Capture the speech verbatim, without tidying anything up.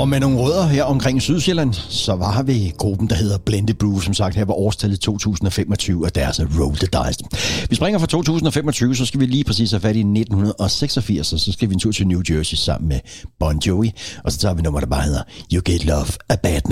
Og med nogle rødder her omkring Sydsjælland, så var vi gruppen, der hedder Blended Brew, som sagt, her var årstallet to tusind femogtyve, og deres Roll the Dice. Vi springer fra to tusind femogtyve, så skal vi lige præcis have fat i nitten seksogfirs, og så skal vi en tur til New Jersey sammen med Bon Jovi, og så tager vi nummer, der bare hedder You Get Love, A Bad